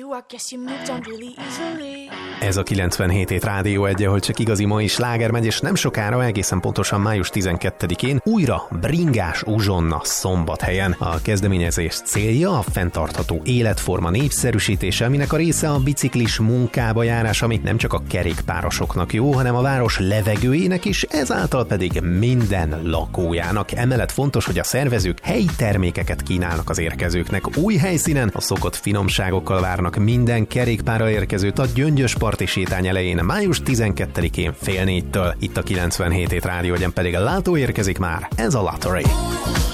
Ez a 97 hét Rádió 1, ahol csak igazi mai sláger megy, és nem sokára, egészen pontosan május 12-én újra bringás uzsonna Szombathelyen. A kezdeményezés célja a fenntartható életforma népszerűsítése, aminek a része a biciklis munkába járás, ami nem csak a kerékpárosoknak jó, hanem a város levegőjének is, ezáltal pedig minden lakójának. Emellett fontos, hogy a szervezők helyi termékeket kínálnak az érkezőknek. Új helyszínen a szokott finomságokkal várnak minden kerékpárral érkezőt a Gyöngyös parti sétány elején május 12-én fél 4-től. Itt a 97 hét Rádió, pedig a Látó érkezik már, ez a Lottery.